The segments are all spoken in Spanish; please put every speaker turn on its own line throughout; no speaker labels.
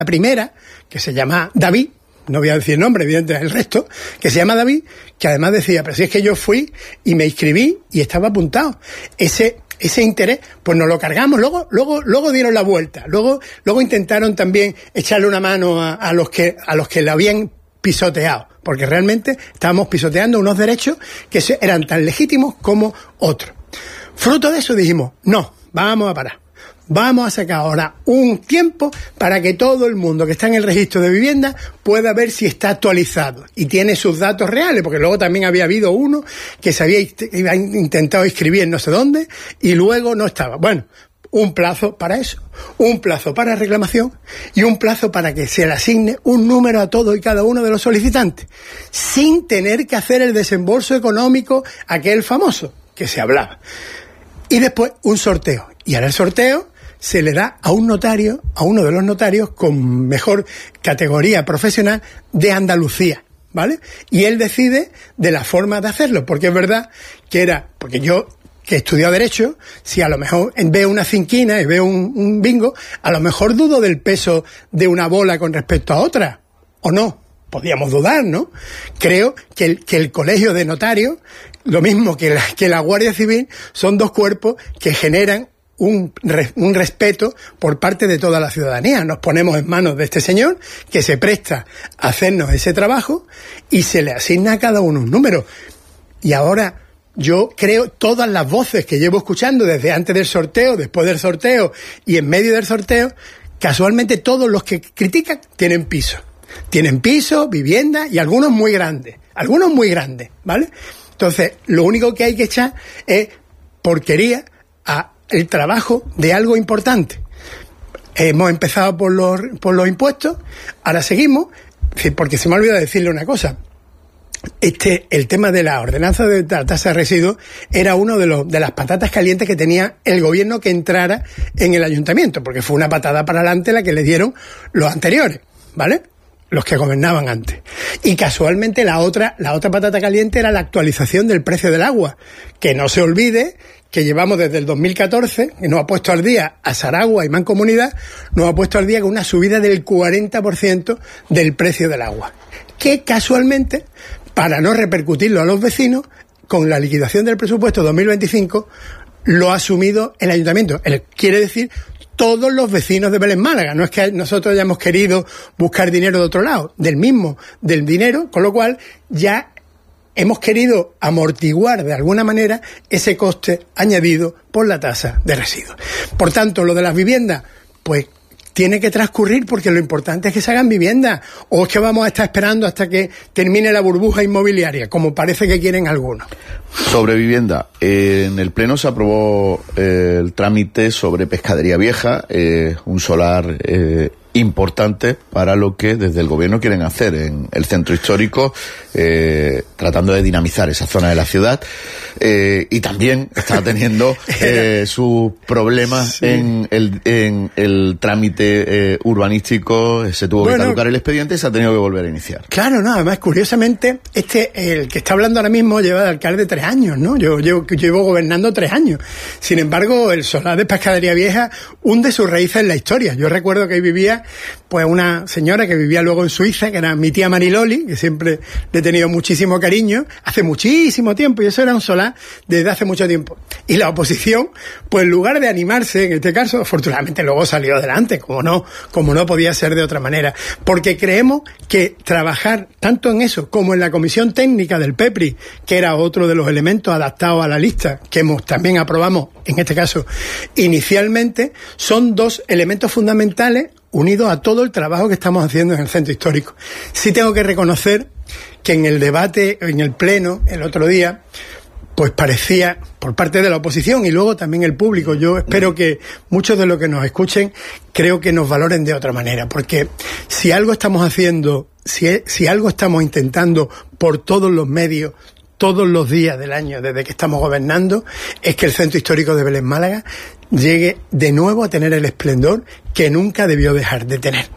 primera, que se llama David, no voy a decir el nombre, evidentemente el resto, que se llama David, que además decía, pero si es que yo fui y me inscribí y estaba apuntado. Ese interés, pues nos lo cargamos, luego dieron la vuelta, luego intentaron también echarle una mano a los que la habían pisoteado, porque realmente estábamos pisoteando unos derechos que eran tan legítimos como otros. Fruto de eso dijimos, no, vamos a parar. Vamos a sacar ahora un tiempo para que todo el mundo que está en el registro de vivienda pueda ver si está actualizado y tiene sus datos reales, porque luego también había habido uno que se había intentado inscribir en no sé dónde y luego no estaba. Bueno, un plazo para eso, un plazo para reclamación y un plazo para que se le asigne un número a todos y cada uno de los solicitantes, sin tener que hacer el desembolso económico aquel famoso que se hablaba. Y después un sorteo. Y ahora el sorteo se le da a un notario, a uno de los notarios con mejor categoría profesional de Andalucía, ¿vale? Y él decide de la forma de hacerlo, porque es verdad porque yo, que he estudiado Derecho, si a lo mejor veo una cinquina y veo un bingo, a lo mejor dudo del peso de una bola con respecto a otra, ¿o no? Podríamos dudar, ¿no? Creo que el colegio de notarios, lo mismo que la Guardia Civil, son dos cuerpos que generan un respeto por parte de toda la ciudadanía. Nos ponemos en manos de este señor que se presta a hacernos ese trabajo y se le asigna a cada uno un número. Y ahora yo creo todas las voces que llevo escuchando desde antes del sorteo, después del sorteo y en medio del sorteo, casualmente todos los que critican tienen piso. Tienen piso, vivienda y algunos muy grandes, ¿vale? Entonces, lo único que hay que echar es porquería a el trabajo de algo importante. Hemos empezado por los impuestos, ahora seguimos, porque se me ha olvidado decirle una cosa. El tema de la ordenanza de la tasa de residuos era uno de las patatas calientes que tenía el gobierno que entrara en el ayuntamiento, porque fue una patada para adelante la que le dieron los anteriores, ¿vale? Los que gobernaban antes. Y casualmente la otra patata caliente era la actualización del precio del agua. Que no se olvide que llevamos desde el 2014, que nos ha puesto al día a Saragua y Mancomunidad, nos ha puesto al día con una subida del 40% del precio del agua. Que casualmente, para no repercutirlo a los vecinos, con la liquidación del presupuesto 2025, lo ha asumido el ayuntamiento. Quiere decir todos los vecinos de Vélez Málaga. No es que nosotros hayamos querido buscar dinero de otro lado, del dinero, con lo cual ya hemos querido amortiguar de alguna manera ese coste añadido por la tasa de residuos. Por tanto, lo de las viviendas, pues tiene que transcurrir, porque lo importante es que se hagan viviendas, o es que vamos a estar esperando hasta que termine la burbuja inmobiliaria, como parece que quieren algunos.
Sobre vivienda, en el Pleno se aprobó el trámite sobre Pescadería Vieja, un solar importante para lo que desde el gobierno quieren hacer en el centro histórico, tratando de dinamizar esa zona de la ciudad, y también está teniendo sus problemas, sí, en el trámite urbanístico. Se tuvo que caducar el expediente y se ha tenido que volver a iniciar. Claro,
no, además curiosamente el que está hablando ahora mismo lleva de alcalde 3 años, ¿no? Yo llevo gobernando 3 años. Sin embargo, el solar de Pescadería Vieja hunde sus raíces en la historia. Yo recuerdo que ahí vivía pues una señora que vivía luego en Suiza, que era mi tía Mariloli, que siempre le he tenido muchísimo cariño, hace muchísimo tiempo, y eso era un solar desde hace mucho tiempo. Y la oposición, pues en lugar de animarse, en este caso, afortunadamente luego salió adelante, como no podía ser de otra manera, porque creemos que trabajar tanto en eso como en la comisión técnica del PEPRI, que era otro de los elementos adaptados a la lista, que también aprobamos, en este caso, inicialmente, son 2 elementos fundamentales unidos a todo el trabajo que estamos haciendo en el centro histórico. Sí tengo que reconocer que en el debate, en el pleno, el otro día, pues parecía, por parte de la oposición y luego también el público, yo espero que muchos de los que nos escuchen, creo que nos valoren de otra manera, porque si algo estamos haciendo, si algo estamos intentando por todos los medios, todos los días del año desde que estamos gobernando, es que el centro histórico de Vélez Málaga llegue de nuevo a tener el esplendor que nunca debió dejar de tener.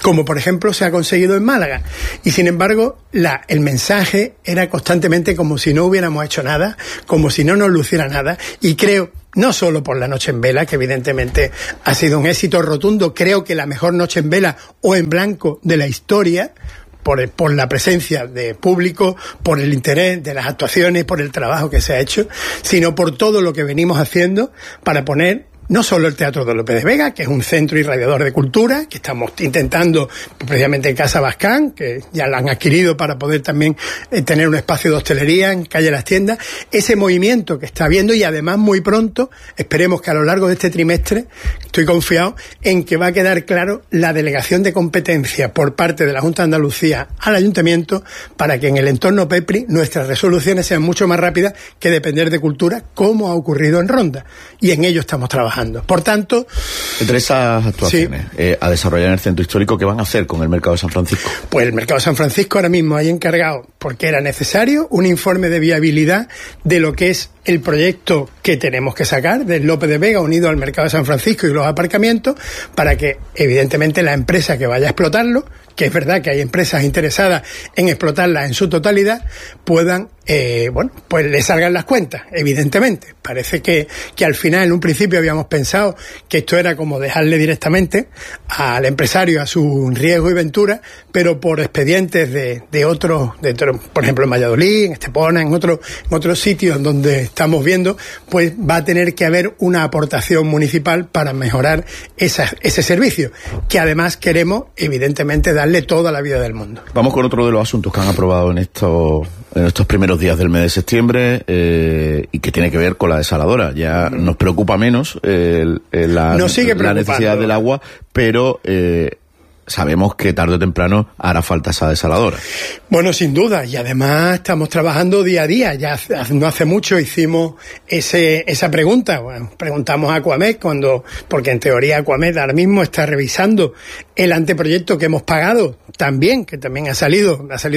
como por ejemplo se ha conseguido en Málaga. Y sin embargo, el mensaje era constantemente como si no hubiéramos hecho nada, como si no nos luciera nada, y creo, no solo por la noche en vela, que evidentemente ha sido un éxito rotundo, creo que la mejor noche en vela o en blanco de la historia, por la presencia de público, por el interés de las actuaciones, por el trabajo que se ha hecho, sino por todo lo que venimos haciendo para poner no solo el Teatro de López de Vega, que es un centro irradiador de cultura, que estamos intentando precisamente en Casa Bascán, que ya la han adquirido para poder también tener un espacio de hostelería en Calle Las Tiendas, ese movimiento que está habiendo, y además muy pronto, esperemos que a lo largo de este trimestre, estoy confiado en que va a quedar claro la delegación de competencia por parte de la Junta de Andalucía al Ayuntamiento, para que en el entorno PEPRI nuestras resoluciones sean mucho más rápidas que depender de cultura, como ha ocurrido en Ronda, y en ello estamos trabajando. Por tanto,
entre esas actuaciones a desarrollar en el centro histórico, ¿qué van a hacer con el Mercado de San Francisco?
Pues el Mercado de San Francisco ahora mismo hay encargado, porque era necesario, un informe de viabilidad de lo que es el proyecto que tenemos que sacar del López de Vega unido al Mercado de San Francisco y los aparcamientos, para que evidentemente la empresa que vaya a explotarlo, que es verdad que hay empresas interesadas en explotarla en su totalidad, puedan, pues le salgan las cuentas, evidentemente. Parece que al final, en un principio, habíamos pensado que esto era como dejarle directamente al empresario a su riesgo y ventura, pero por expedientes de otros, por ejemplo en Valladolid, en Estepona, en otros sitios donde estamos viendo, pues va a tener que haber una aportación municipal para mejorar ese servicio, que además queremos, evidentemente, darle toda la vida del mundo.
Vamos con otro de los asuntos que han aprobado en estos primeros días del mes de septiembre, y que tiene que ver con la desaladora. Ya nos preocupa menos la necesidad del agua, pero sabemos que tarde o temprano hará falta esa desaladora.
Bueno, sin duda, y además estamos trabajando día a día. Ya no hace mucho hicimos esa pregunta. Bueno, preguntamos a Acuamed porque en teoría Acuamed ahora mismo está revisando el anteproyecto que hemos pagado también, que también va a salir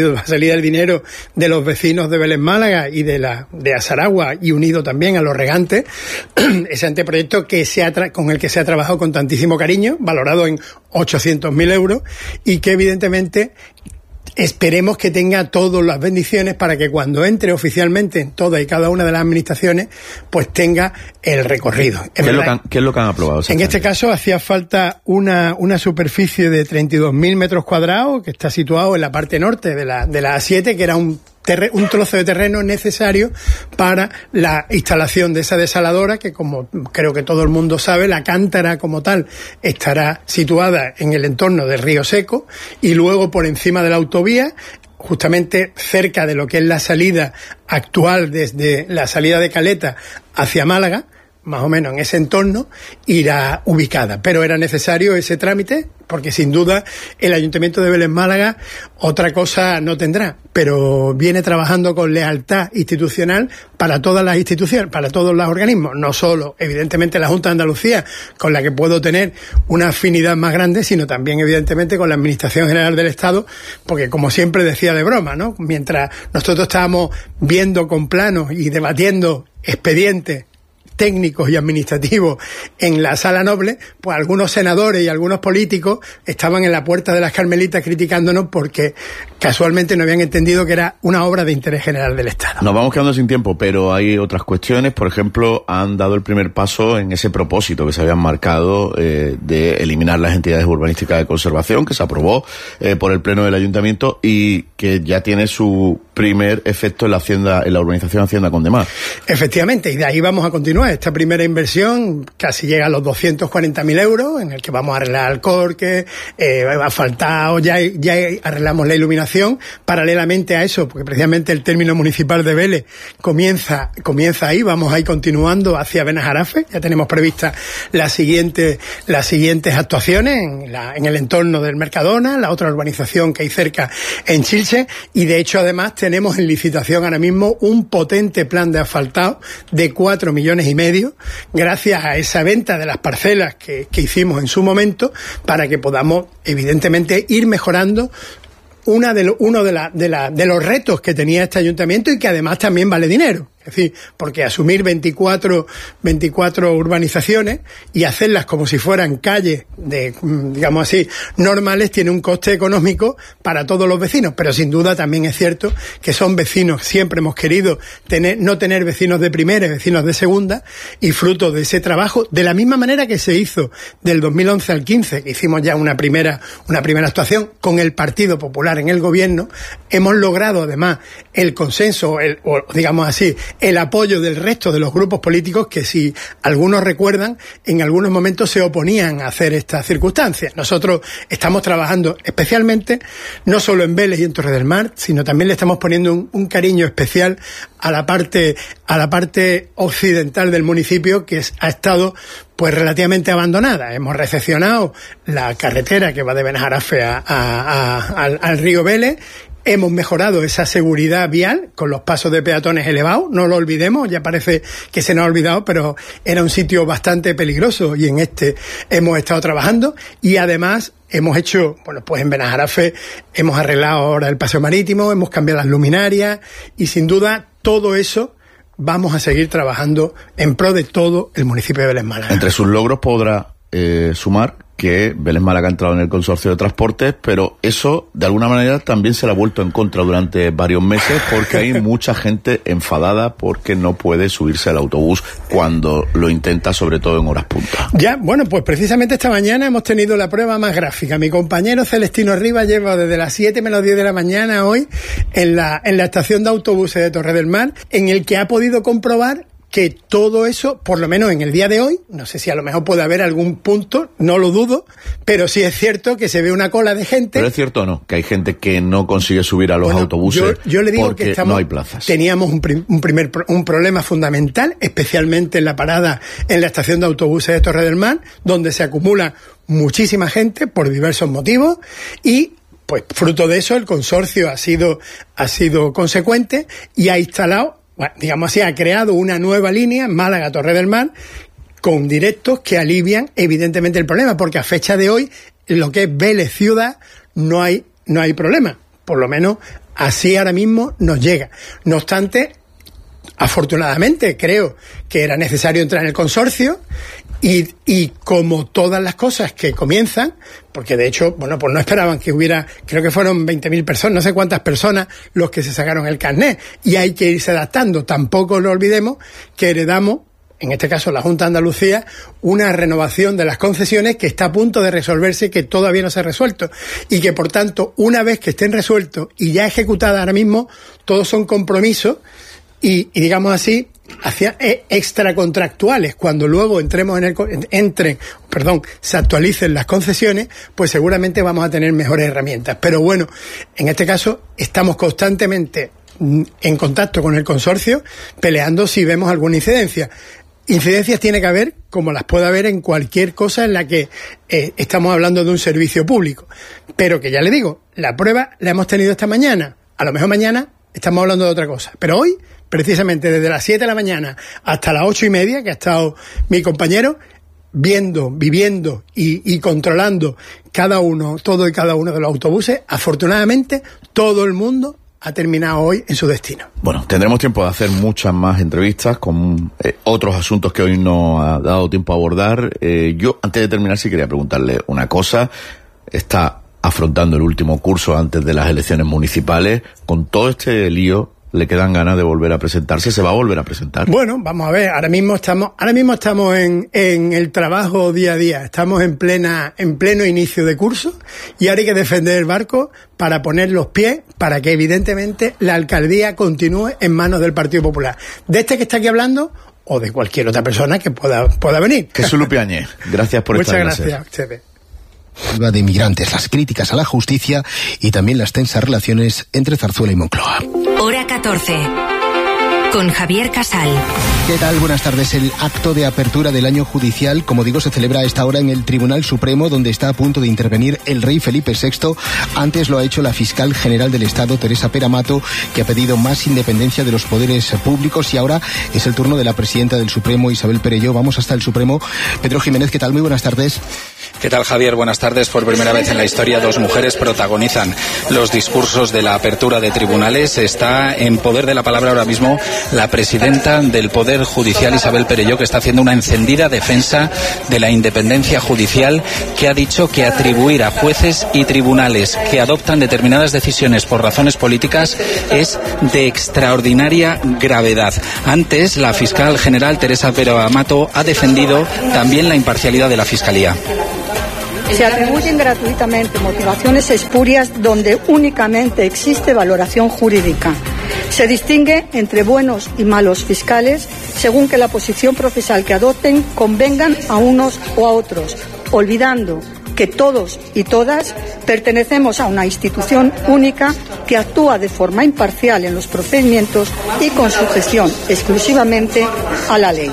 el dinero de los vecinos de Vélez Málaga y de Azaragua, y unido también a los regantes, ese anteproyecto con el que se ha trabajado con tantísimo cariño, valorado en 800.000 euros, y que evidentemente esperemos que tenga todas las bendiciones para que cuando entre oficialmente en todas y cada una de las administraciones, pues tenga el recorrido.
¿Qué es lo que han aprobado?
En este caso hacía falta una superficie de 32.000 metros cuadrados, que está situado en la parte norte de la A7, que era un trozo de terreno necesario para la instalación de esa desaladora, que, como creo que todo el mundo sabe, la cántara como tal estará situada en el entorno del Río Seco, y luego por encima de la autovía, justamente cerca de lo que es la salida actual, desde la salida de Caleta hacia Málaga, más o menos en ese entorno, irá ubicada. Pero era necesario ese trámite, porque sin duda el Ayuntamiento de Vélez Málaga otra cosa no tendrá, pero viene trabajando con lealtad institucional para todas las instituciones, para todos los organismos, no solo evidentemente la Junta de Andalucía, con la que puedo tener una afinidad más grande, sino también evidentemente con la Administración General del Estado, porque como siempre decía de broma, ¿no? Mientras nosotros estábamos viendo con planos y debatiendo expedientes técnicos y administrativos en la Sala Noble, pues algunos senadores y algunos políticos estaban en la Puerta de las Carmelitas criticándonos porque casualmente no habían entendido que era una obra de interés general del Estado.
Nos vamos quedando sin tiempo, pero hay otras cuestiones. Por ejemplo, han dado el primer paso en ese propósito que se habían marcado de eliminar las entidades urbanísticas de conservación, que se aprobó por el Pleno del Ayuntamiento y que ya tiene su primer efecto en la urbanización Hacienda Condemar.
Efectivamente, y de ahí vamos a continuar. Esta primera inversión casi llega a los 240.000 euros, en el que vamos a arreglar Alcorque, asfaltado, ya arreglamos la iluminación. Paralelamente a eso, porque precisamente el término municipal de Vélez comienza ahí, vamos a ir continuando hacia Benajarafe. Ya tenemos previstas las siguientes actuaciones en el entorno del Mercadona, la otra urbanización que hay cerca en Chilche, y de hecho además tenemos en licitación ahora mismo un potente plan de asfaltado de 4,5 millones, gracias a esa venta de las parcelas que hicimos en su momento, para que podamos evidentemente ir mejorando uno de los retos que tenía este ayuntamiento, y que además también vale dinero. Es Es decir, porque asumir 24 urbanizaciones y hacerlas como si fueran calles de, digamos así, normales, tiene un coste económico para todos los vecinos, pero sin duda también es cierto que son vecinos. Siempre hemos querido no tener vecinos de primera y vecinos de segunda, y fruto de ese trabajo, de la misma manera que se hizo del 2011 al 15, que hicimos ya una primera actuación con el Partido Popular en el gobierno, hemos logrado además el consenso, o digamos así, el apoyo del resto de los grupos políticos que, si algunos recuerdan, en algunos momentos se oponían a hacer estas circunstancias. Nosotros estamos trabajando especialmente, no solo en Vélez y en Torre del Mar, sino también le estamos poniendo un cariño especial a la parte occidental del municipio, que ha estado pues relativamente abandonada. Hemos recepcionado la carretera que va de Benajarafe al río Vélez. Hemos mejorado esa seguridad vial con los pasos de peatones elevados, no lo olvidemos, ya parece que se nos ha olvidado, pero era un sitio bastante peligroso y en este hemos estado trabajando, y además hemos hecho, bueno, pues en Benajarafe hemos arreglado ahora el paseo marítimo, hemos cambiado las luminarias, y sin duda todo eso vamos a seguir trabajando en pro de todo el municipio de Vélez Málaga.
Entre sus logros podrá sumar que Vélez Málaga ha entrado en el consorcio de transportes, pero eso de alguna manera también se le ha vuelto en contra durante varios meses, porque hay mucha gente enfadada porque no puede subirse al autobús cuando lo intenta, sobre todo en horas punta.
Ya, bueno, pues precisamente esta mañana hemos tenido la prueba más gráfica. Mi compañero Celestino Rivas lleva desde las 7 menos 10 de la mañana hoy en la estación de autobuses de Torre del Mar, en el que ha podido comprobar que todo eso, por lo menos en el día de hoy, no sé si a lo mejor puede haber algún punto, no lo dudo, pero sí es cierto que se ve una cola de gente.
Pero es cierto o no, que hay gente que no consigue subir a los autobuses
yo le digo
porque
que
no hay plazas.
Teníamos un problema fundamental, especialmente en la parada en la estación de autobuses de Torre del Mar, donde se acumula muchísima gente por diversos motivos, y pues fruto de eso el consorcio ha sido consecuente y ha instalado, digamos así, ha creado una nueva línea, Málaga-Torre del Mar, con directos que alivian evidentemente el problema, porque a fecha de hoy, lo que es Vélez ciudad, no hay problema. Por lo menos así ahora mismo nos llega. No obstante, afortunadamente creo que era necesario entrar en el consorcio, y como todas las cosas que comienzan, porque de hecho, bueno, pues no esperaban que hubiera, creo que fueron 20.000 personas, no sé cuántas personas los que se sacaron el carnet, y hay que irse adaptando. Tampoco lo olvidemos que heredamos, en este caso la Junta de Andalucía, una renovación de las concesiones que está a punto de resolverse, que todavía no se ha resuelto, y que por tanto, una vez que estén resueltos y ya ejecutadas ahora mismo, todos son compromisos y digamos así, hacia extracontractuales. Cuando luego se actualicen las concesiones, pues seguramente vamos a tener mejores herramientas. Pero bueno, en este caso estamos constantemente en contacto con el consorcio, peleando si vemos alguna incidencia. Incidencias tiene que haber, como las puede haber en cualquier cosa en la que estamos hablando de un servicio público. Pero que ya le digo, la prueba la hemos tenido esta mañana. A lo mejor mañana estamos hablando de otra cosa. Pero hoy, precisamente desde las 7 de la mañana hasta las 8:30, que ha estado mi compañero, viviendo y controlando todo y cada uno de los autobuses, afortunadamente todo el mundo ha terminado hoy en su destino.
Bueno, tendremos tiempo de hacer muchas más entrevistas con otros asuntos que hoy no ha dado tiempo a abordar. Yo, antes de terminar, sí quería preguntarle una cosa. Está afrontando el último curso antes de las elecciones municipales. Con todo este lío, ¿le quedan ganas de volver a presentarse? ¿Se va a volver a presentar?
Bueno, vamos a ver, ahora mismo estamos en el trabajo día a día, estamos en pleno inicio de curso, y ahora hay que defender el barco para poner los pies, para que evidentemente la alcaldía continúe en manos del Partido Popular. De este que está aquí hablando, o de cualquier otra persona que pueda venir.
Jesús Lupiáñez, gracias por estar.
Muchas gracias a ustedes.
De migrantes, las críticas a la justicia y también las tensas relaciones entre Zarzuela y Moncloa.
Hora 14. Con Javier Casal.
¿Qué tal? Buenas tardes. El acto de apertura del año judicial, como digo, se celebra a esta hora en el Tribunal Supremo, donde está a punto de intervenir el rey Felipe VI. Antes lo ha hecho la fiscal general del Estado, Teresa Peramato, que ha pedido más independencia de los poderes públicos, y ahora es el turno de la presidenta del Supremo, Isabel Perelló. Vamos hasta el Supremo. Pedro Jiménez, ¿qué tal? Muy buenas tardes.
¿Qué tal, Javier? Buenas tardes. Por primera vez en la historia, 2 mujeres protagonizan los discursos de la apertura de tribunales. Está en poder de la palabra ahora mismo la presidenta del Poder Judicial, Isabel Perelló, que está haciendo una encendida defensa de la independencia judicial, que ha dicho que atribuir a jueces y tribunales que adoptan determinadas decisiones por razones políticas es de extraordinaria gravedad. Antes, la fiscal general Teresa Pero Amato ha defendido también la imparcialidad de la Fiscalía.
Se atribuyen gratuitamente motivaciones espurias donde únicamente existe valoración jurídica. Se distingue entre buenos y malos fiscales según que la posición procesal que adopten convengan a unos o a otros, olvidando que todos y todas pertenecemos a una institución única que actúa de forma imparcial en los procedimientos y con sujeción exclusivamente a la ley.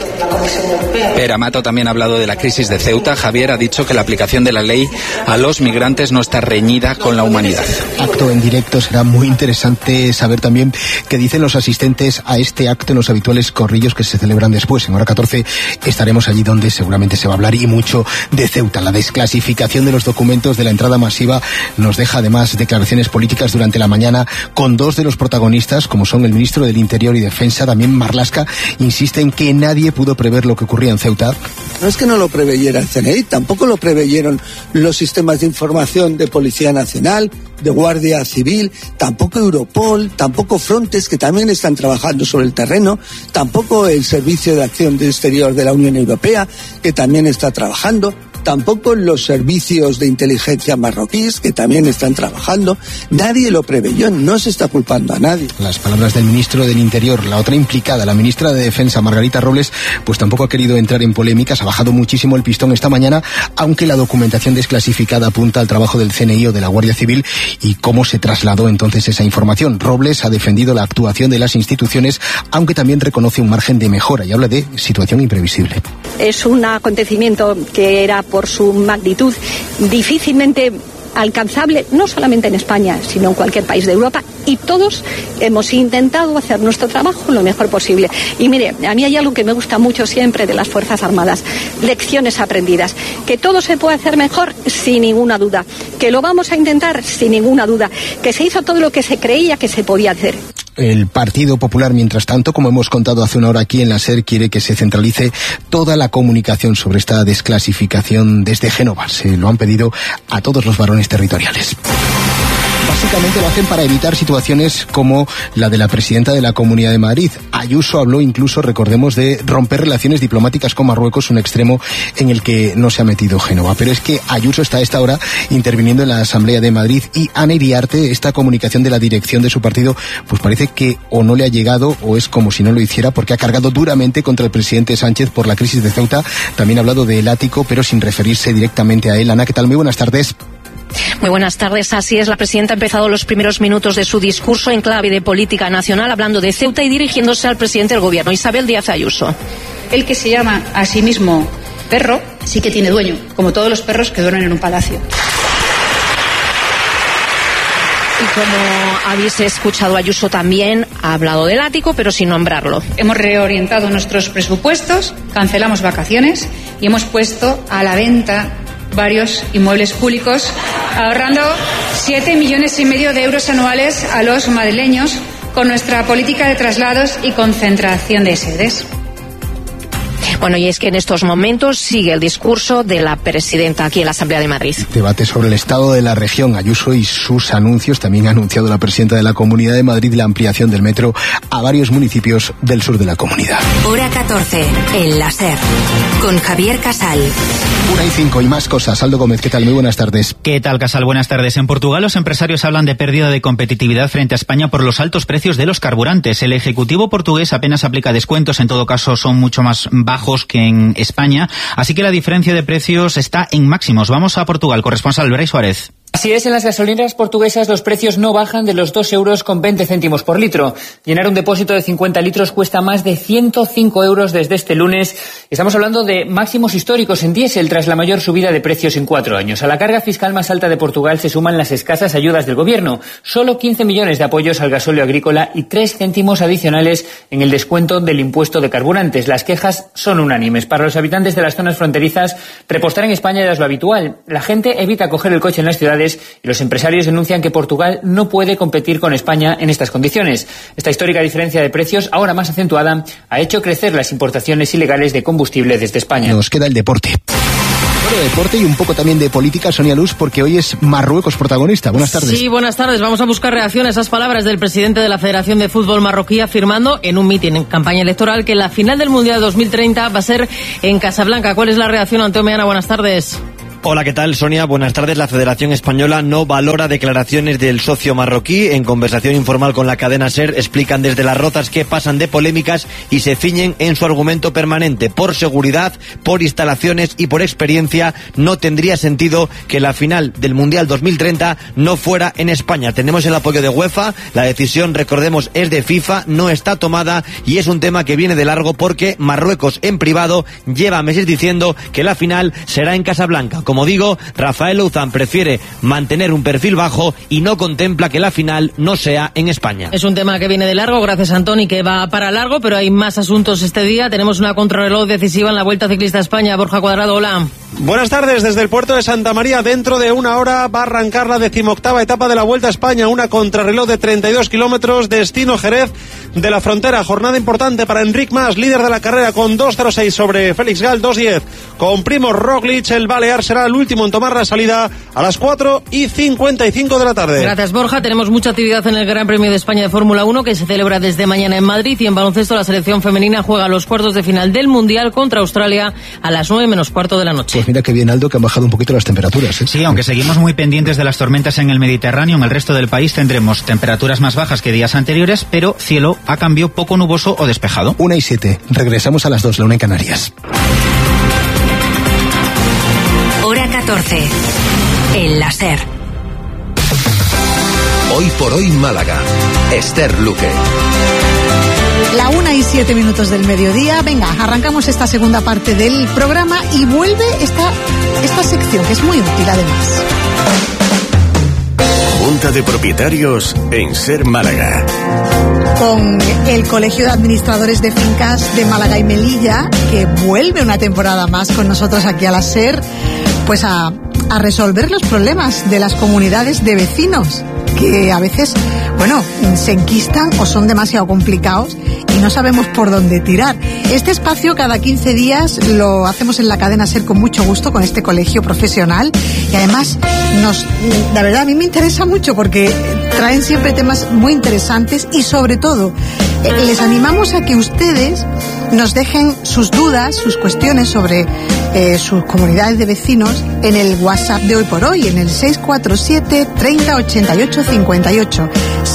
Pero Amato también ha hablado de la crisis de Ceuta. Javier ha dicho que la aplicación de la ley a los migrantes no está reñida con la humanidad.
Acto en directo, será muy interesante saber también qué dicen los asistentes a este acto en los habituales corrillos que se celebran después. En hora 14 estaremos allí donde seguramente se va a hablar y mucho de Ceuta. La desclasificación de los documentos de la entrada masiva nos deja además declaraciones políticas durante la mañana con dos de los protagonistas, como son el ministro del Interior y Defensa, también Marlaska, insiste en que nadie pudo prever lo que ocurría en Ceuta.
No es que no lo preveyera el CNI, tampoco lo preveyeron los sistemas de información de Policía Nacional, de Guardia Civil, tampoco Europol, tampoco Frontex, que también están trabajando sobre el terreno, tampoco el Servicio de Acción Exterior de la Unión Europea, que también está trabajando, tampoco los servicios de inteligencia marroquíes, que también están trabajando. Nadie lo preveyó, no se está culpando a nadie.
Las palabras del ministro del Interior. La otra implicada, la ministra de Defensa, Margarita Robles, pues tampoco ha querido entrar en polémicas, ha bajado muchísimo el pistón esta mañana, aunque la documentación desclasificada apunta al trabajo del CNI o de la Guardia Civil y cómo se trasladó entonces esa información. Robles ha defendido la actuación de las instituciones, aunque también reconoce un margen de mejora y habla de situación imprevisible.
Es un acontecimiento que era, por su magnitud, difícilmente alcanzable, no solamente en España, sino en cualquier país de Europa, y todos hemos intentado hacer nuestro trabajo lo mejor posible. Y mire, a mí hay algo que me gusta mucho siempre de las Fuerzas Armadas: lecciones aprendidas. Que todo se puede hacer mejor, sin ninguna duda. Que lo vamos a intentar, sin ninguna duda. Que se hizo todo lo que se creía que se podía hacer.
El Partido Popular, mientras tanto, como hemos contado hace una hora aquí en la SER, quiere que se centralice toda la comunicación sobre esta desclasificación desde Génova. Se lo han pedido a todos los varones territoriales. Básicamente lo hacen para evitar situaciones como la de la presidenta de la Comunidad de Madrid. Ayuso habló incluso, recordemos, de romper relaciones diplomáticas con Marruecos, un extremo en el que no se ha metido Génova. Pero es que Ayuso está a esta hora interviniendo en la Asamblea de Madrid y Ana Iriarte, esta comunicación de la dirección de su partido, pues parece que o no le ha llegado o es como si no lo hiciera, porque ha cargado duramente contra el presidente Sánchez por la crisis de Ceuta. También ha hablado del ático, pero sin referirse directamente a él. Ana, ¿qué tal? Muy buenas tardes.
Muy buenas tardes. Así es, la presidenta ha empezado los primeros minutos de su discurso en clave de política nacional, hablando de Ceuta y dirigiéndose al presidente del gobierno, Isabel Díaz Ayuso.
El que se llama a sí mismo perro sí que tiene dueño, como todos los perros que duermen en un palacio.
Y como habéis escuchado, Ayuso también ha hablado del ático, pero sin nombrarlo.
Hemos reorientado nuestros presupuestos, cancelamos vacaciones y hemos puesto a la venta varios inmuebles públicos, ahorrando 7,5 millones de euros anuales a los madrileños con nuestra política de traslados y concentración de sedes.
Bueno, y es que en estos momentos sigue el discurso de la presidenta aquí en la Asamblea de Madrid.
Debate sobre el estado de la región, Ayuso y sus anuncios. También ha anunciado la presidenta de la Comunidad de Madrid la ampliación del metro a varios municipios del sur de la comunidad.
Hora 14, en la SER, con Javier Casal.
1:05 y más cosas. Aldo Gómez, ¿qué tal? Muy buenas tardes.
¿Qué tal, Casal? Buenas tardes. En Portugal los empresarios hablan de pérdida de competitividad frente a España por los altos precios de los carburantes. El Ejecutivo portugués apenas aplica descuentos, en todo caso son mucho más bajos que en España, así que la diferencia de precios está en máximos. Vamos a Portugal, corresponsal Brais Suárez.
Así es, en las gasolineras portuguesas los precios no bajan de los 2,20 euros por litro. Llenar un depósito de 50 litros cuesta más de 105 euros desde este lunes. Estamos hablando de máximos históricos en diésel tras la mayor subida de precios en 4 años. A la carga fiscal más alta de Portugal se suman las escasas ayudas del gobierno. Solo 15 millones de apoyos al gasóleo agrícola y 3 céntimos adicionales en el descuento del impuesto de carburantes. Las quejas son unánimes. Para los habitantes de las zonas fronterizas, repostar en España ya es lo habitual. La gente evita coger el coche en las ciudades nacionales y los empresarios denuncian que Portugal no puede competir con España en estas condiciones. Esta histórica diferencia de precios, ahora más acentuada, ha hecho crecer las importaciones ilegales de combustible desde España.
Nos queda el deporte. Bueno, deporte y un poco también de política, Sonia Luz, porque hoy es Marruecos protagonista. Buenas tardes.
Sí, buenas tardes. Vamos a buscar reacción a esas palabras del presidente de la Federación de Fútbol marroquí, afirmando en un mitin en campaña electoral que la final del Mundial 2030 va a ser en Casablanca. ¿Cuál es la reacción, Anteo Meana? Buenas tardes.
Hola, ¿qué tal, Sonia? Buenas tardes. La Federación Española no valora declaraciones del socio marroquí. En conversación informal con la cadena SER explican desde Las Rozas que pasan de polémicas y se ciñen en su argumento permanente. Por seguridad, por instalaciones y por experiencia, no tendría sentido que la final del Mundial 2030 no fuera en España. Tenemos el apoyo de UEFA, la decisión, recordemos, es de FIFA, no está tomada y es un tema que viene de largo porque Marruecos en privado lleva meses diciendo que la final será en Casablanca. Como digo, Rafael Louzán prefiere mantener un perfil bajo y no contempla que la final no sea en España.
Es un tema que viene de largo, gracias Antoni, que va para largo, pero hay más asuntos este día. Tenemos una contrarreloj decisiva en la Vuelta Ciclista a España. Borja Cuadrado, hola.
Buenas tardes, desde el puerto de Santa María. Dentro de una hora va a arrancar la 18ª etapa de la Vuelta a España, una contrarreloj de 32 kilómetros, destino Jerez de la Frontera. Jornada importante para Enric Mas, líder de la carrera, con 2.06 sobre Félix Gal, 2.10. Con Primož Roglič, el balear será el último en tomar la salida a las 4:55 de la tarde.
Gracias, Borja. Tenemos mucha actividad en el Gran Premio de España de Fórmula 1, que se celebra desde mañana en Madrid, y en baloncesto la selección femenina juega los cuartos de final del Mundial contra Australia a las 9:15 de la noche.
Pues mira que bien, Aldo, que han bajado un poquito las temperaturas, ¿eh?
Sí, aunque seguimos muy pendientes de las tormentas en el Mediterráneo, en el resto del país tendremos temperaturas más bajas que días anteriores, pero cielo a cambio poco nuboso o despejado.
1:07. Regresamos a las 2, la 1 en Canarias.
Hora 14. El láser.
Hoy por hoy Málaga. Esther Luque.
La 1:07 del mediodía. Venga, arrancamos esta segunda parte del programa y vuelve esta sección, que es muy útil además.
Junta de Propietarios en SER Málaga.
Con el Colegio de Administradores de Fincas de Málaga y Melilla, que vuelve una temporada más con nosotros aquí a la SER, pues a resolver los problemas de las comunidades de vecinos, que a veces, bueno, se enquistan o son demasiado complicados y no sabemos por dónde tirar. Este espacio cada 15 días lo hacemos en la cadena SER con mucho gusto, con este colegio profesional, y además la verdad a mí me interesa mucho porque traen siempre temas muy interesantes y sobre todo les animamos a que ustedes nos dejen sus dudas, sus cuestiones sobre sus comunidades de vecinos en el WhatsApp de Hoy por Hoy, en el 647 30 88 58.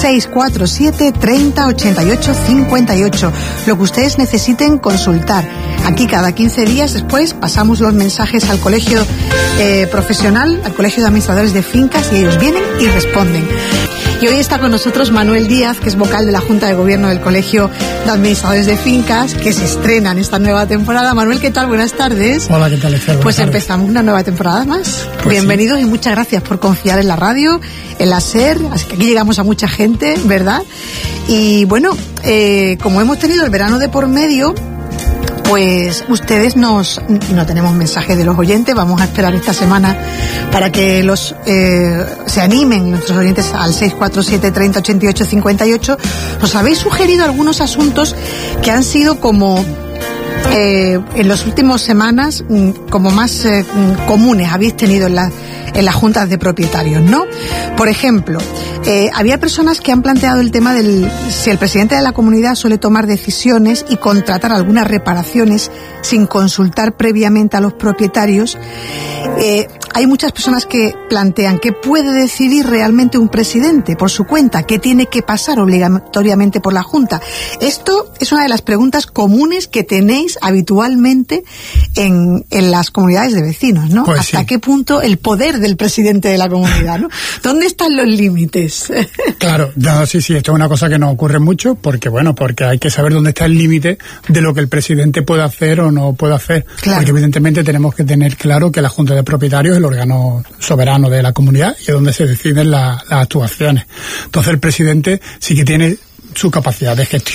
647 30 88 58. Lo que ustedes necesiten consultar. Aquí cada 15 días después pasamos los mensajes al colegio profesional, al Colegio de Administradores de Fincas, y ellos vienen y responden. Y hoy está con nosotros Manuel Díaz, que es vocal de la Junta de Gobierno del Colegio de Administradores de Fincas, que se estrena en esta nueva temporada. Manuel, ¿qué tal? Buenas tardes.
Hola, ¿qué tal, Esther?
Pues empezamos una nueva temporada más.
Pues
bienvenidos,
sí.
Y muchas gracias por confiar en la radio, en la SER. Así que aquí llegamos a mucha gente, ¿verdad? Y bueno, como hemos tenido el verano de por medio, pues ustedes no tenemos mensajes de los oyentes. Vamos a esperar esta semana para que se animen nuestros oyentes al 647 30 88 58. Nos habéis sugerido algunos asuntos que han sido como en las últimas semanas como más comunes habéis tenido en las juntas de propietarios, ¿no? Por ejemplo, había personas que han planteado el tema si el presidente de la comunidad suele tomar decisiones y contratar algunas reparaciones sin consultar previamente a los propietarios. Hay muchas personas que plantean que puede decidir realmente un presidente por su cuenta, que tiene que pasar obligatoriamente por la Junta. Esto es una de las preguntas comunes que tenéis habitualmente en las comunidades de vecinos, ¿no?
Pues
¿Hasta
sí.
qué punto el poder del presidente de la comunidad, ¿no? ¿Dónde están los límites?
Claro, no, sí, esto es una cosa que nos ocurre mucho porque hay que saber dónde está el límite de lo que el presidente puede hacer o no puede hacer.
Claro.
Porque evidentemente tenemos que tener claro que la Junta de Propietarios es el órgano soberano de la comunidad y es donde se deciden las actuaciones. Entonces el presidente sí que tiene su capacidad de gestión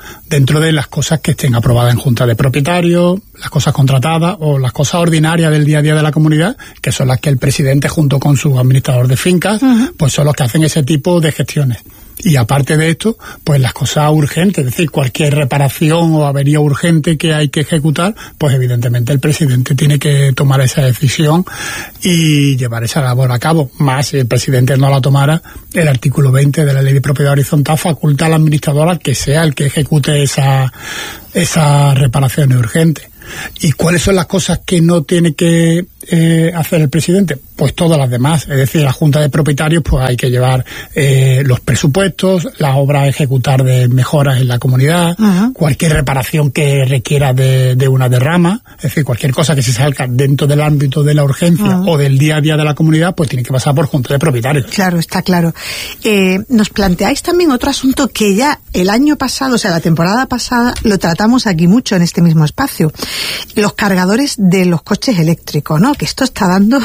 dentro de las cosas que estén aprobadas en junta de propietarios, las cosas contratadas o las cosas ordinarias del día a día de la comunidad, que son las que el presidente junto con su administrador de fincas, pues son los que hacen ese tipo de gestiones. Y aparte de esto, pues las cosas urgentes, es decir, cualquier reparación o avería urgente que hay que ejecutar, pues evidentemente el presidente tiene que tomar esa decisión y llevar esa labor a cabo. Más, si el presidente no la tomara, el artículo 20 de la Ley de Propiedad Horizontal faculta al administrador al que sea el que ejecute esas reparaciones urgentes. ¿Y cuáles son las cosas que no tiene que hacer el presidente? Pues todas las demás. Es decir, la Junta de Propietarios pues hay que llevar los presupuestos, las obras a ejecutar de mejoras en la comunidad, cualquier reparación que requiera de una derrama, es decir, cualquier cosa que se salga dentro del ámbito de la urgencia o del día a día de la comunidad, pues tiene que pasar por Junta de Propietarios.
Claro, está claro. Nos planteáis también otro asunto que ya el año pasado, o sea, la temporada pasada, lo tratamos aquí mucho en este mismo espacio. Los cargadores de los coches eléctricos, ¿no? Que esto está dando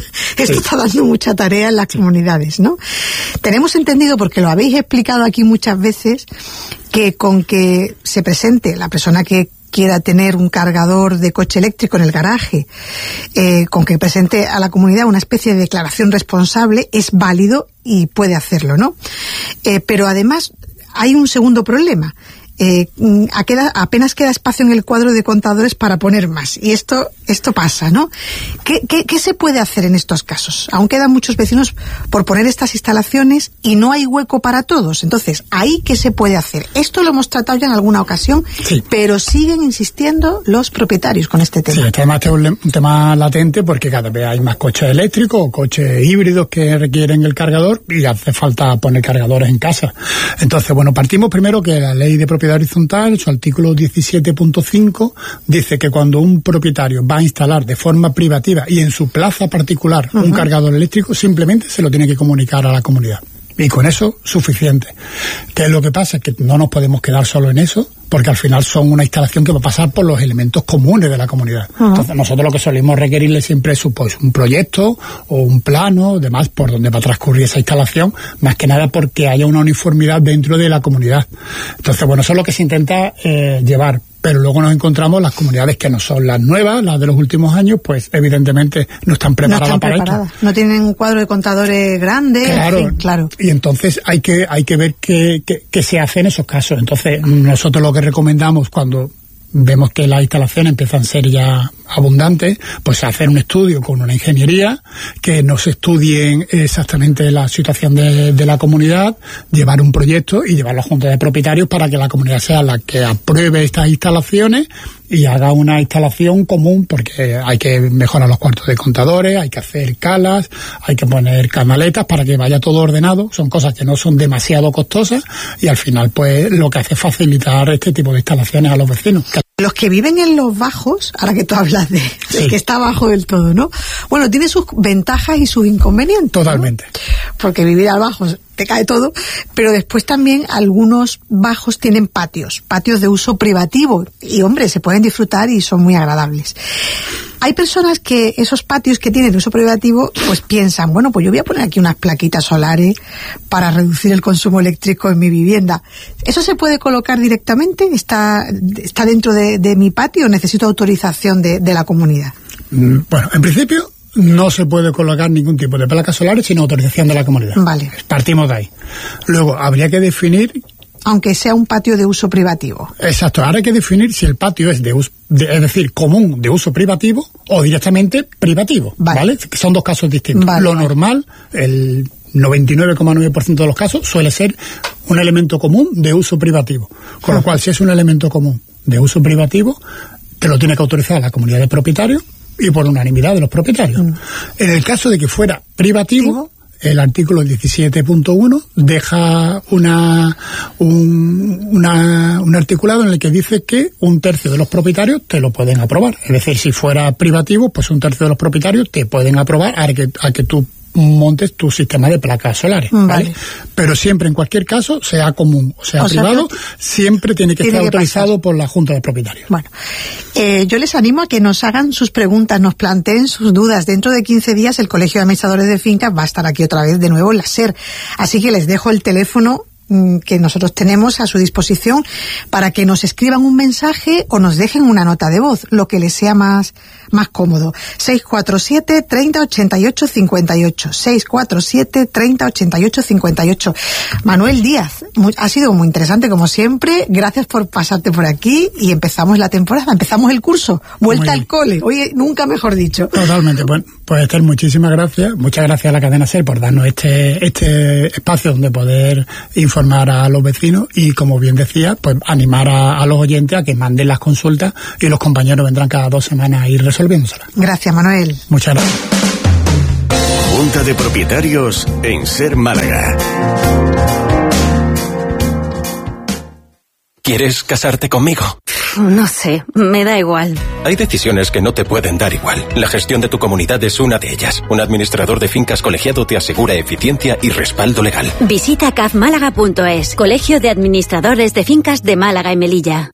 mucha tarea en las comunidades, ¿no? Tenemos entendido, porque lo habéis explicado aquí muchas veces, que con que se presente la persona que quiera tener un cargador de coche eléctrico en el garaje, con que presente a la comunidad una especie de declaración responsable, es válido y puede hacerlo, ¿no? Pero además hay un segundo problema. Apenas queda espacio en el cuadro de contadores para poner más. Y esto pasa, ¿no? ¿Qué se puede hacer en estos casos? Aún quedan muchos vecinos por poner estas instalaciones y no hay hueco para todos. Entonces, ¿ahí qué se puede hacer? Esto lo hemos tratado ya en alguna ocasión, pero siguen insistiendo los propietarios con este tema. Sí,
este tema es un tema latente porque cada vez hay más coches eléctricos o coches híbridos que requieren el cargador y hace falta poner cargadores en casa. Entonces, bueno, partimos primero que la Ley de Propiedad Horizontal, su artículo 17.5, dice que cuando un propietario va a instalar de forma privativa y en su plaza particular un cargador eléctrico, simplemente se lo tiene que comunicar a la comunidad. Y con eso, suficiente. ¿Qué es lo que pasa? Que no nos podemos quedar solo en eso, porque al final son una instalación que va a pasar por los elementos comunes de la comunidad. Entonces nosotros lo que solimos requerirle siempre es pues, un proyecto o un plano, demás, por donde va a transcurrir esa instalación, más que nada porque haya una uniformidad dentro de la comunidad. Entonces, bueno, eso es lo que se intenta llevar. Pero luego nos encontramos las comunidades que no son las nuevas, las de los últimos años, pues evidentemente no están preparadas para esto.
No tienen un cuadro de contadores grande.
Claro,
en fin, claro.
Y entonces hay que ver qué se hace en esos casos. Entonces nosotros lo que recomendamos cuando vemos que las instalaciones empiezan a ser ya abundantes, pues hacer un estudio con una ingeniería, que nos estudien exactamente la situación de la comunidad, llevar un proyecto y llevarlo a Junta de Propietarios para que la comunidad sea la que apruebe estas instalaciones y haga una instalación común, porque hay que mejorar los cuartos de contadores, hay que hacer calas, hay que poner canaletas para que vaya todo ordenado. Son cosas que no son demasiado costosas y al final pues lo que hace es facilitar este tipo de instalaciones a los vecinos.
Los que viven en los bajos, ahora que tú hablas de que está abajo del todo, ¿no? Bueno, tiene sus ventajas y sus inconvenientes.
Totalmente.
¿No? Porque vivir al bajo te cae todo, pero después también algunos bajos tienen patios de uso privativo y, hombre, se pueden disfrutar y son muy agradables. Hay personas que esos patios que tienen de uso privativo, pues piensan, bueno, pues yo voy a poner aquí unas plaquitas solares para reducir el consumo eléctrico en mi vivienda. ¿Eso se puede colocar directamente? ¿Está dentro de mi patio o necesito autorización de la comunidad?
Bueno, en principio no se puede colocar ningún tipo de placas solares sin autorización de la comunidad.
Vale.
Partimos de ahí. Luego, habría que definir...
Aunque sea un patio de uso privativo.
Exacto. Ahora hay que definir si el patio es es decir, común de uso privativo o directamente privativo. ¿Vale? Son dos casos distintos. Lo normal, el 99,9% de los casos, suele ser un elemento común de uso privativo. Con lo cual, si es un elemento común de uso privativo, te lo tiene que autorizar la comunidad de propietarios y por unanimidad de los propietarios. En el caso de que fuera privativo, el artículo 17.1 deja un articulado en el que dice que 1/3 de los propietarios te lo pueden aprobar. Es decir, si fuera privativo, pues 1/3 de los propietarios te pueden aprobar a que tú montes tu sistema de placas solares, ¿vale? Pero siempre, en cualquier caso, sea común o sea privado, siempre tiene que estar autorizado por la Junta de Propietarios.
Bueno, yo les animo a que nos hagan sus preguntas, nos planteen sus dudas. Dentro de 15 días el Colegio de Administradores de Fincas va a estar aquí otra vez de nuevo en la SER. Así que les dejo el teléfono que nosotros tenemos a su disposición para que nos escriban un mensaje o nos dejen una nota de voz, lo que les sea más cómodo. 647 30 88 58. 647 30 88 58. Manuel Díaz, ha sido muy interesante como siempre. Gracias por pasarte por aquí y empezamos la temporada, empezamos el curso. Vuelta al cole. Oye, nunca mejor dicho.
Totalmente. Pues Esther, muchísimas gracias. Muchas gracias a la cadena SER por darnos este espacio donde poder informar a los vecinos y, como bien decía, pues animar a los oyentes a que manden las consultas y los compañeros vendrán cada 2 semanas a ir resolviéndoselas.
Gracias, Manuel.
Muchas gracias.
Junta de Propietarios en SER Málaga.
¿Quieres casarte conmigo?
No sé, me da igual.
Hay decisiones que no te pueden dar igual. La gestión de tu comunidad es una de ellas. Un administrador de fincas colegiado te asegura eficiencia y respaldo legal.
Visita cafmálaga.es, Colegio de Administradores de Fincas de Málaga y Melilla.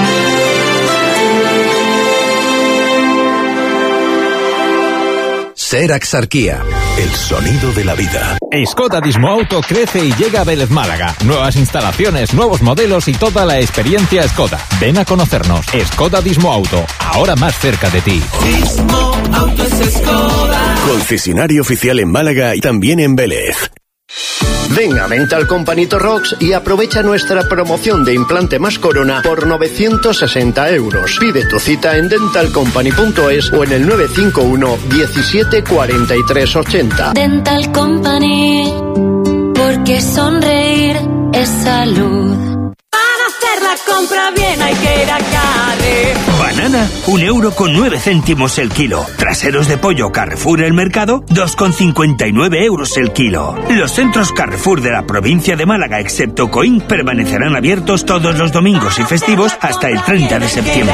SER Axarquía, el sonido de la vida.
Skoda Dismo Auto crece y llega a Vélez Málaga. Nuevas instalaciones, nuevos modelos y toda la experiencia Skoda. Ven a conocernos. Skoda Dismo Auto, ahora más cerca de ti.
Dismo Auto es Skoda. Concesionario oficial en Málaga y también en Vélez.
Ven a Dental Company Torrox y aprovecha nuestra promoción de implante más corona por 960 euros. Pide tu cita en dentalcompany.es o en el 951 17 43 80.
Dental Company, porque sonreír es salud.
Para hacer la compra bien hay que ir a Carrefour.
Banana, 1,09 € el kilo. Traseros de pollo Carrefour El Mercado, 2,59 € el kilo. Los centros Carrefour de la provincia de Málaga, excepto Coín, permanecerán abiertos todos los domingos y festivos hasta el 30 de septiembre.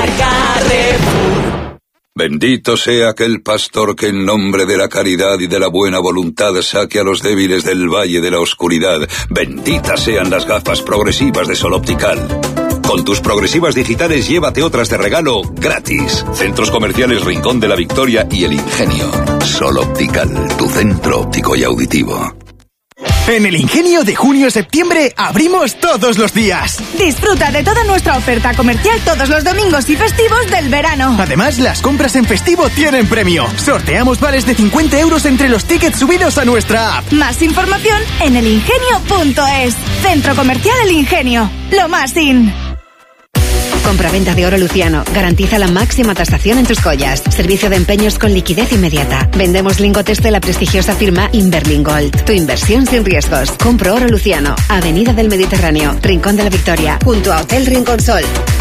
Bendito sea aquel pastor que en nombre de la caridad y de la buena voluntad saque a los débiles del valle de la oscuridad. Benditas sean las gafas progresivas de Sol Optical. Con tus progresivas digitales llévate otras de regalo gratis. Centros comerciales Rincón de la Victoria y El Ingenio. Sol Optical, tu centro óptico y auditivo.
En El Ingenio de junio a septiembre abrimos todos los días.
Disfruta de toda nuestra oferta comercial todos los domingos y festivos del verano.
Además, las compras en festivo tienen premio. Sorteamos vales de 50 € entre los tickets subidos a nuestra app.
Más información en elingenio.es. Centro Comercial El Ingenio. Lo más in.
Compraventa de oro Luciano. Garantiza la máxima tasación en tus joyas. Servicio de empeños con liquidez inmediata. Vendemos lingotes de la prestigiosa firma Inverling Gold. Tu inversión sin riesgos. Compro oro Luciano. Avenida del Mediterráneo, Rincón de la Victoria, junto a Hotel Rincón Sol.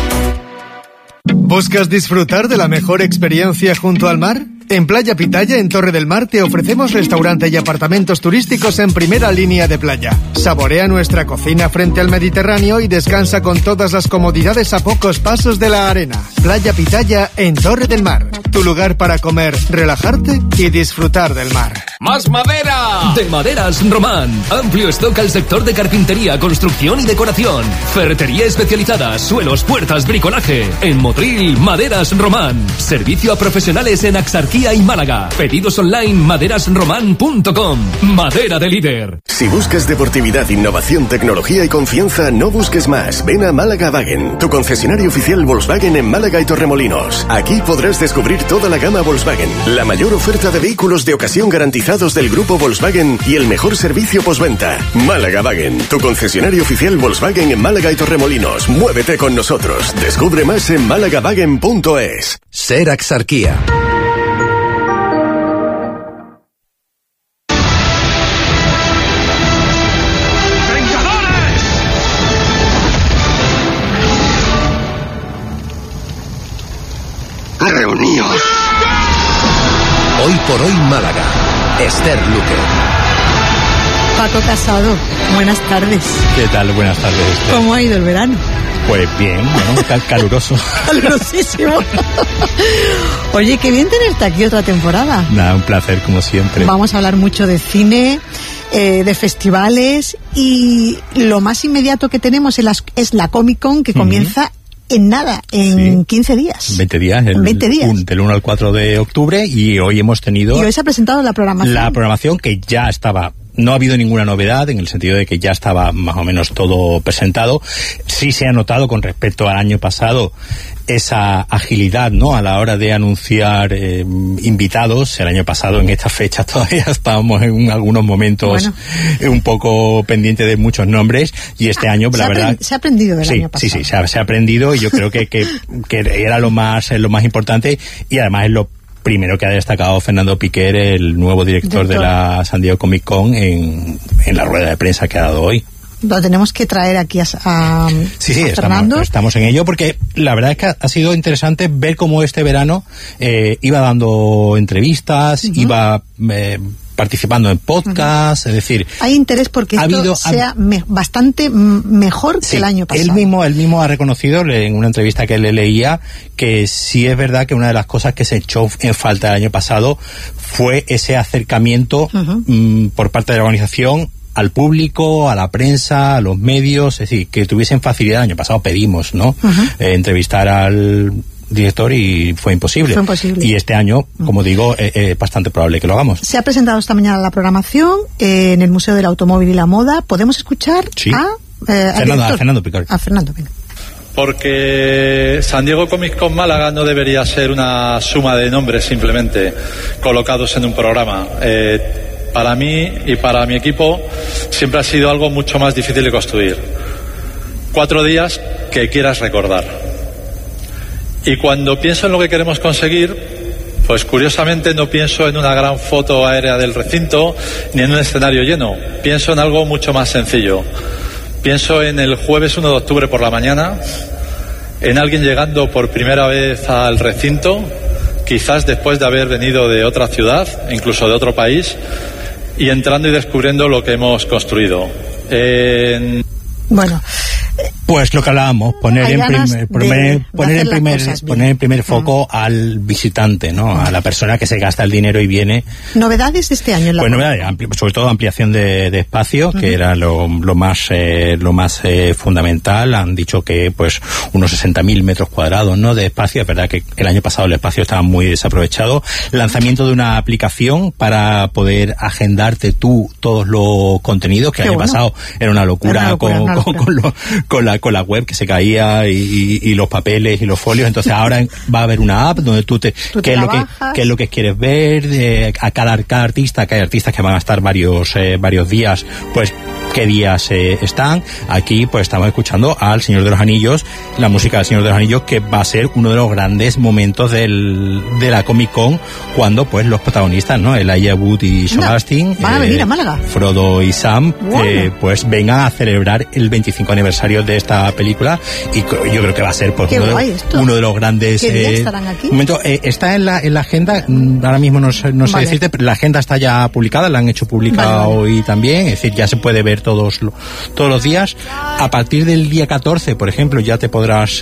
¿Buscas disfrutar de la mejor experiencia junto al mar? En Playa Pitaya, en Torre del Mar, te ofrecemos restaurante y apartamentos turísticos en primera línea de playa. Saborea nuestra cocina frente al Mediterráneo y descansa con todas las comodidades a pocos pasos de la arena. Playa Pitaya, en Torre del Mar. Tu lugar para comer, relajarte y disfrutar del mar.
¡Más madera! De Maderas Román. Amplio stock al sector de carpintería, construcción y decoración. Ferretería especializada, suelos, puertas, bricolaje. En Motril, Maderas Román. Servicio a profesionales en Axarquía y Málaga. Pedidos online maderasroman.com. Madera de líder.
Si buscas deportividad, innovación, tecnología y confianza, no busques más. Ven a Málaga Wagen, tu concesionario oficial Volkswagen en Málaga y Torremolinos. Aquí podrás descubrir toda la gama Volkswagen, la mayor oferta de vehículos de ocasión garantizados del grupo Volkswagen y el mejor servicio postventa. Málaga Wagen, tu concesionario oficial Volkswagen en Málaga y Torremolinos. Muévete con nosotros. Descubre más en málagavagen.es. SER Axarquía.
Reuníos.
Hoy por hoy Málaga. Esther Luque.
Paco Casado, buenas tardes.
¿Qué tal? Buenas tardes, Esther.
¿Cómo ha ido el verano?
Pues bien, bueno, caluroso.
Calurosísimo. Oye, qué bien tenerte aquí otra temporada.
Nada, un placer como siempre.
Vamos a hablar mucho de cine, de festivales, y lo más inmediato que tenemos es la Comic Con, que comienza en nada, en 15 días.
20 días.
20 días.
Del 1 al 4 de octubre, y hoy hemos tenido...
Y hoy se ha presentado la programación.
La programación que ya estaba no ha habido ninguna novedad en el sentido de que ya estaba más o menos todo presentado. Sí se ha notado con respecto al año pasado esa agilidad, ¿no?, a la hora de anunciar invitados. El año pasado en estas fechas todavía estábamos en algunos momentos un poco pendientes de muchos nombres, y este año la verdad
se ha aprendido del año pasado.
Sí, se ha aprendido, y yo creo que era lo más importante, y además es lo primero que ha destacado Fernando Piquer, el nuevo director de la San Diego Comic Con, en la rueda de prensa que ha dado hoy.
Lo tenemos que traer aquí a Fernando.
Estamos en ello, porque la verdad es que ha sido interesante ver cómo este verano iba dando entrevistas, iba participando en podcasts, es decir...
Hay interés porque esto sea bastante mejor que el año pasado.
Él mismo ha reconocido en una entrevista que le leía que sí es verdad que una de las cosas que se echó en falta el año pasado fue ese acercamiento por parte de la organización al público, a la prensa, a los medios, es decir, que tuviesen facilidad. El año pasado pedimos, ¿no?, entrevistar al director y fue imposible. Y este año, como digo, es bastante probable que lo hagamos.
Se ha presentado esta mañana la programación en el Museo del Automóvil y la Moda. ¿Podemos escuchar a
Fernando Piquer?
A Fernando, venga.
Porque San Diego Comic Con Málaga no debería ser una suma de nombres simplemente colocados en un programa. Para mí y para mi equipo siempre ha sido algo mucho más difícil de construir. 4 días que quieras recordar. Y cuando pienso en lo que queremos conseguir, pues curiosamente no pienso en una gran foto aérea del recinto ni en un escenario lleno. Pienso en algo mucho más sencillo. Pienso en el jueves 1 de octubre por la mañana, en alguien llegando por primera vez al recinto, quizás después de haber venido de otra ciudad, incluso de otro país, y entrando y descubriendo lo que hemos construido.
Bueno,
pues lo que hablábamos, poner en primer foco al visitante, ¿no?, a la persona que se gasta el dinero y viene.
¿Novedades de este año?
Pues novedades, sobre todo ampliación de espacio, que era lo más fundamental. Han dicho que pues unos 60.000 metros cuadrados, ¿no?, de espacio. Es verdad que el año pasado el espacio estaba muy desaprovechado. Lanzamiento de una aplicación para poder agendarte tú todos los contenidos, que el año pasado era una locura, con la web que se caía y los papeles y los folios. Entonces ahora va a haber una app donde qué es lo que quieres ver, a cada artista, que hay artistas que van a estar varios días, pues qué días están. Aquí pues estamos escuchando al Señor de los Anillos, la música del Señor de los Anillos, que va a ser uno de los grandes momentos de la Comic Con, cuando pues los protagonistas, ¿no?, Elijah Wood y Sean Astin,
van a venir a Málaga,
Frodo y Sam, pues vengan a celebrar el 25 aniversario de esta película, y yo creo que va a ser pues uno de los grandes momentos. Está en la agenda, ahora mismo no sé decirte, pero la agenda está ya publicada, la han hecho pública hoy también, es decir, ya se puede ver todos los días. A partir del día 14, por ejemplo, ya te podrás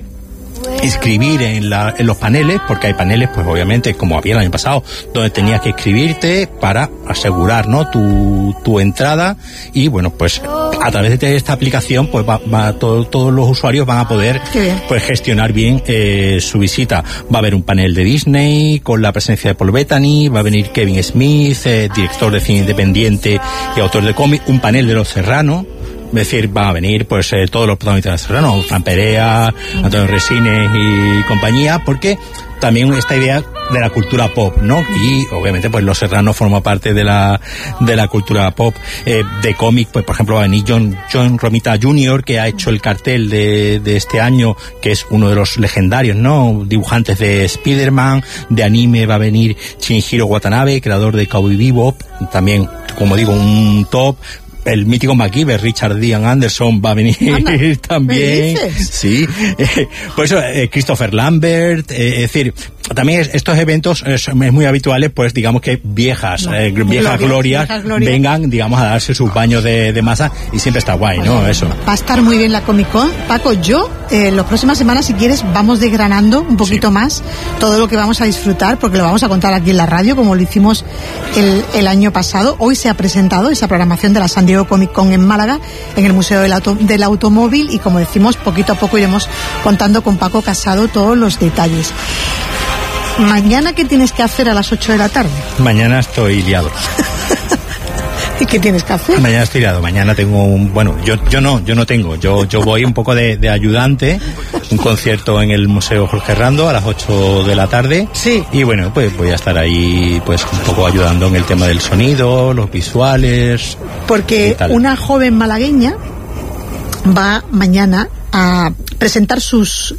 inscribir en los paneles, porque hay paneles, pues obviamente, como había el año pasado, donde tenías que inscribirte para asegurar, ¿no?, tu entrada, y bueno, pues a través de esta aplicación pues todos los usuarios van a poder pues gestionar bien su visita. Va a haber un panel de Disney con la presencia de Paul Bettany, va a venir Kevin Smith, director de cine independiente y autor de cómic, un panel de Los Serrano. Es decir, van a venir pues todos los protagonistas de Serrano, Fran Perea, Antonio Resines y compañía, porque también esta idea de la cultura pop, ¿no? Y obviamente pues Los Serrano forma parte de la cultura pop. De cómic, pues por ejemplo va a venir John Romita Jr., que ha hecho el cartel de este año, que es uno de los legendarios, ¿no?, dibujantes de Spider-Man. De anime va a venir Shinichiro Watanabe, creador de Cowboy Bebop, también, como digo, un top. El mítico MacGyver, Richard Dean Anderson, va a venir también. Sí. Por eso, Christopher Lambert, es decir, también estos eventos es muy habituales, pues digamos que viejas glorias vengan, digamos, a darse sus baños de masa, y siempre está guay, ¿no? Eso.
Va a estar muy bien la Comic Con. Paco, yo, las próximas semanas, si quieres, vamos desgranando un poquito más todo lo que vamos a disfrutar, porque lo vamos a contar aquí en la radio, como lo hicimos el año pasado. Hoy se ha presentado esa programación de la San Diego Comic Con en Málaga, en el Museo del Automóvil, y como decimos, poquito a poco iremos contando con Paco Casado todos los detalles. Mañana, ¿qué tienes que hacer a las 8 de la tarde?
Mañana estoy liado.
¿Y qué tienes que hacer?
Mañana estoy liado, mañana tengo yo no tengo, yo voy un poco de ayudante, un concierto en el Museo Jorge Rando a las 8 de la tarde.
Sí.
Y bueno, pues voy a estar ahí pues un poco ayudando en el tema del sonido, los visuales.
Porque una joven malagueña va mañana a presentar sus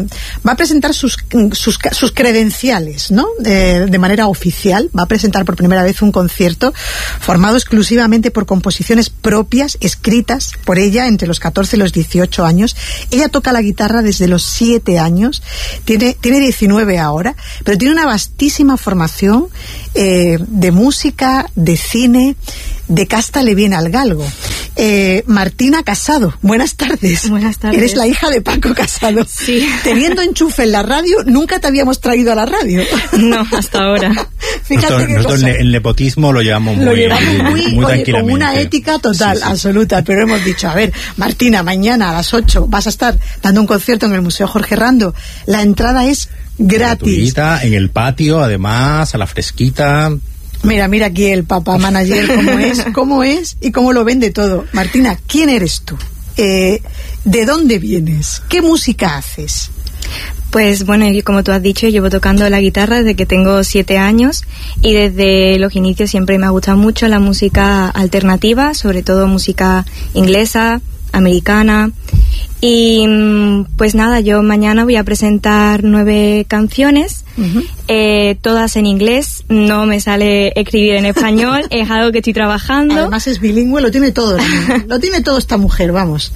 credenciales, ¿no? De manera oficial. Va a presentar por primera vez un concierto formado exclusivamente por composiciones propias, escritas por ella entre los 14 y los 18 años. Ella toca la guitarra desde los 7 años, tiene 19 ahora, pero tiene una vastísima formación de música, de cine, de casta le viene al galgo. Martina Casado, buenas tardes.
Buenas tardes.
Eres la hija de Paco Casado.
Sí.
Teniendo enchufe en la radio, nunca te habíamos traído a la radio.
No, hasta ahora.
Fíjate
nosotros el nepotismo lo llevamos muy tranquilamente.
Con una ética total, sí. Absoluta. Pero hemos dicho, a ver, Martina, mañana a las 8 vas a estar dando un concierto en el Museo Jorge Rando. La entrada es gratis.
Gratuita, en el patio, además, a la fresquita.
Mira aquí el papá manager, cómo es y cómo lo vende todo. Martina, ¿quién eres tú? ¿De dónde vienes? ¿Qué música haces?
Pues bueno, como tú has dicho, llevo tocando la guitarra desde que tengo 7 años y desde los inicios siempre me ha gustado mucho la música alternativa, sobre todo música inglesa, americana. Y pues nada, yo mañana voy a presentar 9 canciones, todas en inglés. No me sale escribir en español, es algo que estoy trabajando.
Además es bilingüe, lo tiene todo, lo tiene todo esta mujer, vamos.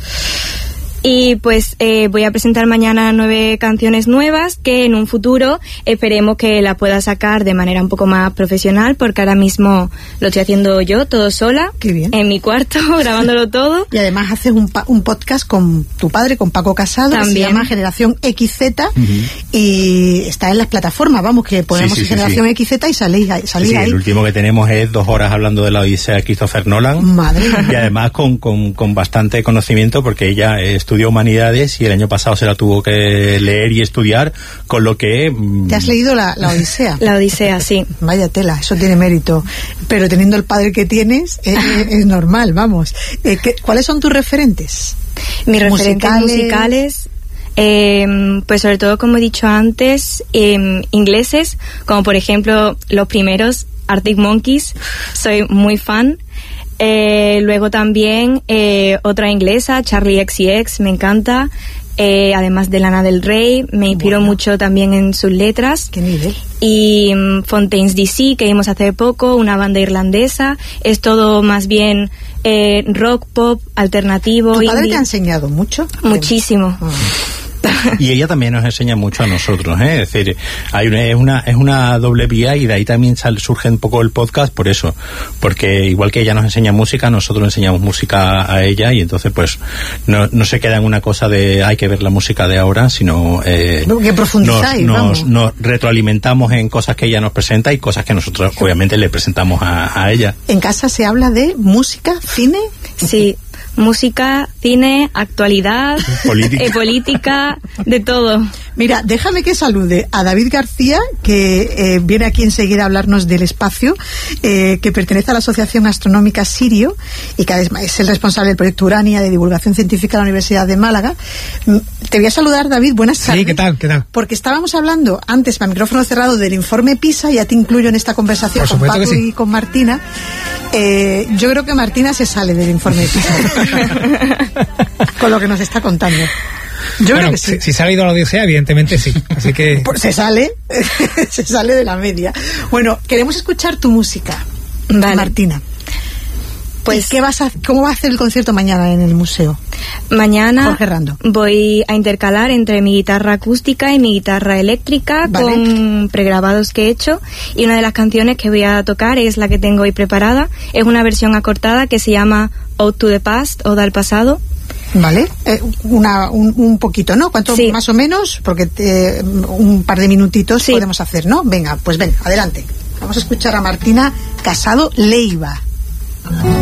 Y pues voy a presentar mañana 9 canciones nuevas que en un futuro esperemos que la pueda sacar de manera un poco más profesional, porque ahora mismo lo estoy haciendo yo, todo sola.
Qué bien.
En mi cuarto, grabándolo todo.
Y además haces un podcast con tu padre, con Paco Casado, también. Que se llama Generación XZ, y está en las plataformas, vamos, que ponemos Generación XZ y salís ahí.
Sí, el último que tenemos es 2 horas hablando de la Odisea de Christopher Nolan.
Madre mía.
Y además con bastante conocimiento, porque ella estudió Humanidades y el año pasado se la tuvo que leer y estudiar, con lo que...
¿Te has leído la Odisea?
La Odisea, sí.
Vaya tela, eso tiene mérito. Pero teniendo el padre que tienes, es normal, vamos. ¿Cuáles son tus referentes?
Mis referentes musicales, pues sobre todo, como he dicho antes, ingleses, como por ejemplo los primeros, Arctic Monkeys, soy muy fan. Luego también otra inglesa, Charlie XCX, me encanta. Además de Lana del Rey, me inspiró mucho también en sus letras.
¿Qué nivel?
Y Fontaines DC, que vimos hace poco, una banda irlandesa. Es todo más bien rock, pop, alternativo.
¿Tu padre te ha enseñado mucho?
Muchísimo.
Y ella también nos enseña mucho a nosotros, ¿eh? Es decir, es una doble vía, y de ahí también surge un poco el podcast por eso, porque igual que ella nos enseña música, nosotros enseñamos música a ella, y entonces pues no se queda en una cosa de hay que ver la música de ahora, sino
que profundizáis,
nos retroalimentamos en cosas que ella nos presenta y cosas que nosotros obviamente le presentamos a ella.
¿En casa se habla de música, cine?
Sí. Música, cine, actualidad, política, de todo.
Mira, déjame que salude a David García, que viene aquí enseguida a hablarnos del espacio, que pertenece a la Asociación Astronómica Sirio y que además es el responsable del proyecto Urania de divulgación científica de la Universidad de Málaga. Te voy a saludar, David, buenas tardes.
Sí, ¿qué tal?
Porque estábamos hablando antes, para micrófono cerrado, del informe PISA, ya te incluyo en esta conversación con Paco y con Martina. Yo creo que Martina se sale del informe PISA. Con lo que nos está contando.
Yo creo que sí. Si se ha ido a la Odisea, evidentemente sí. Así que
pues se sale de la media. Bueno, queremos escuchar tu música, vale. Martina. Pues ¿cómo va a hacer el concierto mañana en el museo?
Mañana
Jorge Rando.
Voy a intercalar entre mi guitarra acústica y mi guitarra eléctrica, ¿vale? Con pregrabados que he hecho, y una de las canciones que voy a tocar es la que tengo hoy preparada. Es una versión acortada que se llama Ode to the Past, Oda al pasado.
Vale, un poquito, ¿no? ¿Cuánto más o menos? Porque un par de minutitos podemos hacer, ¿no? Venga, adelante. Vamos a escuchar a Martina Casado Leiva.